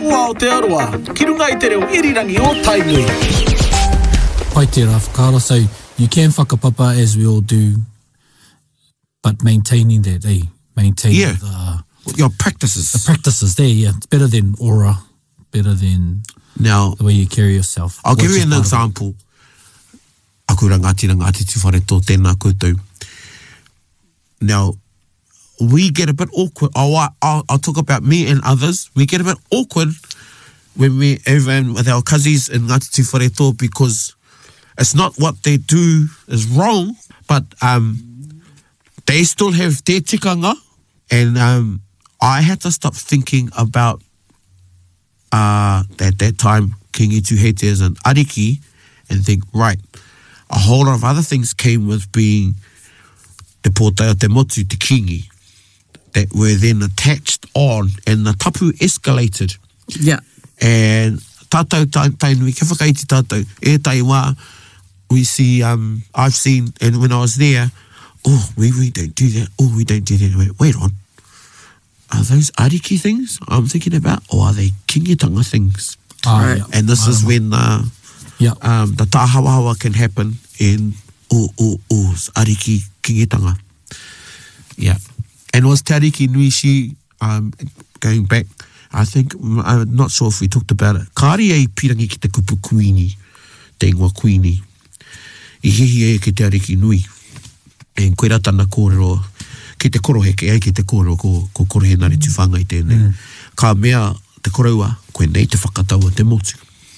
ua o te aroa, ki runga I te reo irirangi o Tainui. Pai tērā whakaara, so you can whakapapa as we all do, but maintaining that, maintaining your practices. The practices there, it's better than aura, better than now, the way you carry yourself. I'll give you an example. Aku rangati tu whare tō tēnā koutou. Now, we get a bit awkward. I'll talk about me and others. We get a bit awkward when we even with our cousins in Ngāti Tū Whareto because it's not what they do is wrong, but they still have their tikanga, and I had to stop thinking about at that time Kingi Tuheites and Ariki and think, right, a whole lot of other things came with being te pōtai o te motu te kingi that were then attached on, and the tapu escalated. Yeah. And tātou tainui, ke whakaiti tātou, e tai wā, we see, I've seen, and when I was there, we don't do that, we don't do that. Wait on, are those ariki things I'm thinking about, or are they kingitanga things? Right. And this is when the tāhawahawa can happen in ariki kingitanga. Yeah. And was Te Ariki Nui, she, going back, I think, I'm not sure if we talked about it. Kāri ei pirangi ki te kupu kuini, te ingoa kuini. I hihi e ki Te Ariki Nui. E koe ratana kōrero, ki te koroheke ai ki te kōrero ko korohe nare tu whangai tēnei. Ka mea te koroua, koe nei te whakataua te motu.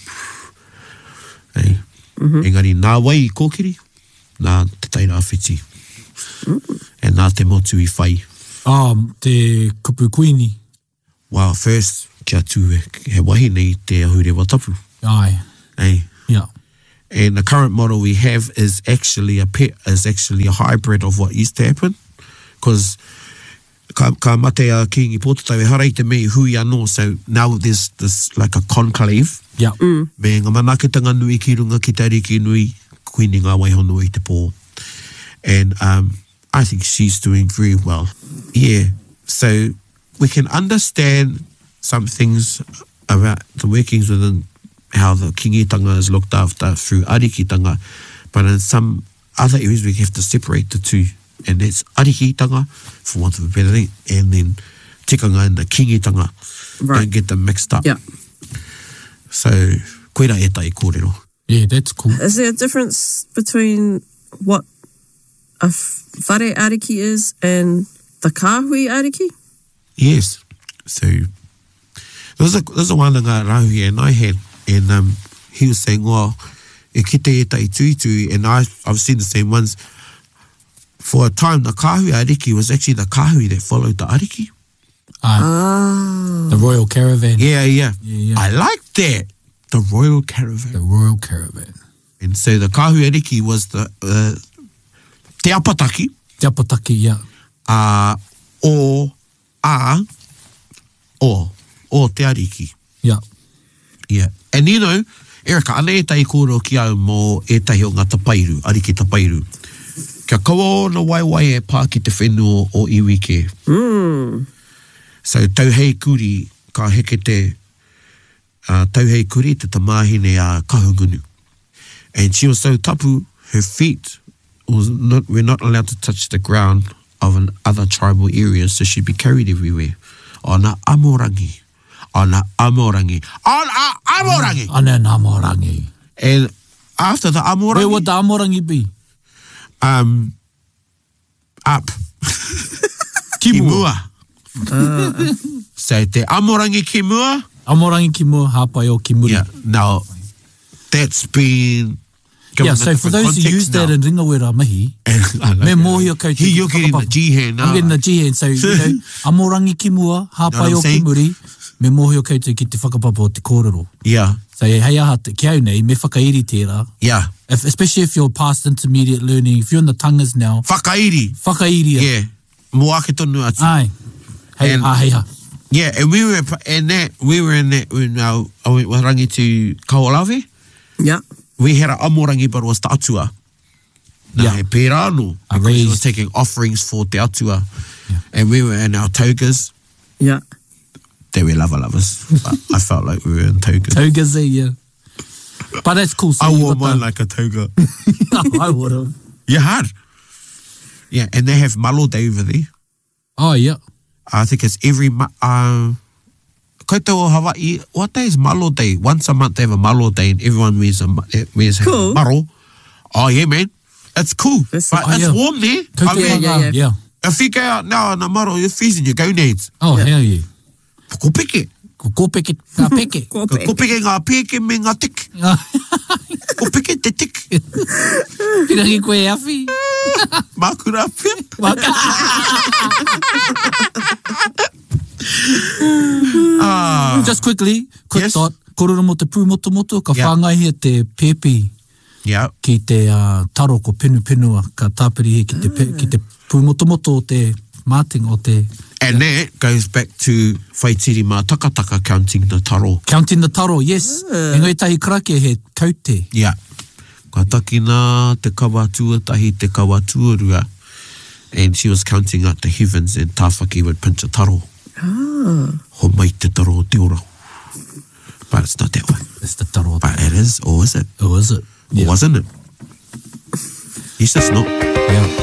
Hey. Engari, nā wai I kōkiri, nā te taira awhiti. And nā te motu I whai. Te kupu kuini. Well, first, kia tū he wahi nei te ahurewa tapu. Aye. Hey. Yeah. And the current model we have is actually a hybrid of what used to happen. Because ka mate a kingi pōtatau e harai te mei hui anō, so now there's this like a conclave. Yeah. Me ngā manakitanga nui ki runga ki Te Ariki Nui, kuini ngā waihono I te pō. And I think she's doing very well. Yeah, so we can understand some things about the workings within how the kingitanga is looked after through arikitanga, but in some other areas we have to separate the two, and that's arikitanga, for want of a better name, and then tikanga and the kingitanga. Right. Don't get them mixed up. Yeah. So, koera e tai kōrero. Yeah, that's cool. Is there a difference between what a whare ariki is and the kāhui ariki? Yes. So, there's a wānanga rahui and I had, and he was saying, e kite e tai tuitui, and I've seen the same ones. For a time, the kāhui ariki was actually the kāhui that followed the ariki. The Royal Caravan. Yeah. I like that. The Royal Caravan. The Royal Caravan. And so the kāhui ariki was the te apataki. Te apataki, yeah. O te ariki. Yeah. Yeah. And you know, Erika, ana e tai kōrero ki au mō e tahi o ngā tapairu, ariki tapairu. Kia kaua na waiwai e pā ki te whenua o iwike. So tauhei kuri, ka heke te tauhei kuri, te tamahine a kahungunu. And she was so tapu, her feet were not allowed to touch the ground of other tribal areas, so she'd be carried everywhere. Ana amorangi. Ana amorangi. Ana amorangi. Ana amorangi. And after the amorangi... Where would the amorangi be? Up. Kimua. So te amorangi kimua. Amorangi kimua, hāpai o kimuri. Yeah, now, that's been... Yeah, so for those who use that in Ringawera Mahi, me mōhio koutou. You're getting the G-hand now. I'm getting the G-hand, so, you know, amorangi kimua, hāpai o kimuri, me mōhio koutou ki te whakapapa o te kōrero. Yeah. So, hei aha te ki au nei, me whakairi tērā. Yeah. Especially if you're past intermediate learning, if you're in the tangas now. Whakairi. Whakairi. Yeah. Mo ake tonu atu. Ai. Hei, heiha. Yeah, and we were in that when I went with rangi to Kaolave. Yeah. We had an amorangi, but it was te atua. Yeah. He pērā anō, because he was taking offerings for te atua. Yeah. And we were in our togas. Yeah. They were lovers. But I felt toga. Togas, yeah. But that's cool. So I you wore got mine like a toga. I would have. You had. Yeah, and they have Malo Day over there. Oh, yeah. I think it's every... Koutou o Hawaii, what day is Malo Day? Once a month they have a Malo Day and everyone wears Cool. maro. Oh, yeah, man. It's cool. That's- But it's yeah. warm there. Koutou, yeah. If you go out now on a maro, you're freezing your gonads. Oh, hell yeah. Ko peke. Ko peke, ngā peke. Ko Ko peke ngā peke me ngā tik. Ko peke te tik. Pirangi koe awhi. Mākura pia. Just quickly, quick Yes. thought. Kororo mo te pū moto moto, ka Yeah. whāngai te pepi Yeah. ki te taro ko penu penua, ka tāpiri he ki te pū moto moto o te māting o te... And that goes back to Whaitiri mā takataka counting the taro. Counting the taro, yes. E ngai tahi karake he kaute. Yeah. Ka takina te kawa tuatahi te kawa tuarua. And she was counting out the heavens and Tāwhaki would pinch a taro. Ho mai te taro o te ora. But it's not that way. It's the taro. But it is, or is it? Or is it? Or wasn't it? Yes, it's not. Yeah.